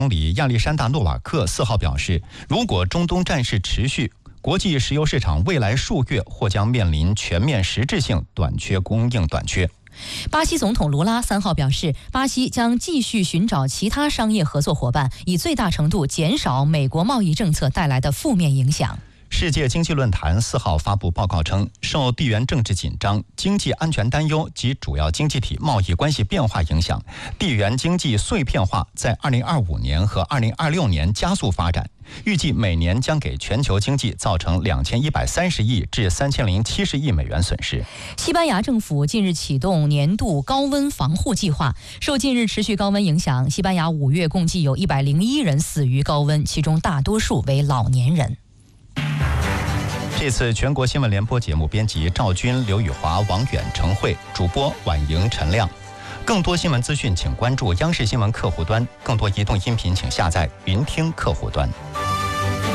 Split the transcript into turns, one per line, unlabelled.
总理亚历山大·诺瓦克4号表示，如果中东战事持续，国际石油市场未来数月或将面临全面实质性供应短缺。
巴西总统卢拉3号表示，巴西将继续寻找其他商业合作伙伴，以最大程度减少美国贸易政策带来的负面影响。
世界经济论坛4号发布报告称，受地缘政治紧张、经济安全担忧及主要经济体贸易关系变化影响，地缘经济碎片化在2025年和2026年加速发展，预计每年将给全球经济造成2130亿至3070亿美元损失。
西班牙政府近日启动年度高温防护计划，受近日持续高温影响，西班牙5月共计有101人死于高温，其中大多数为老年人。
这次全国新闻联播节目编辑赵军、刘宇华、王远、程慧，主播婉莹、陈亮。更多新闻资讯请关注央视新闻客户端，更多移动音频请下载云听客户端。